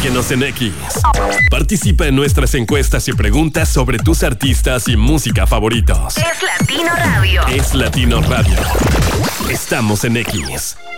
Síguenos en X. Participa en nuestras encuestas y preguntas sobre tus artistas y música favoritos. Es Latino Radio. Es Latino Radio. Estamos en X.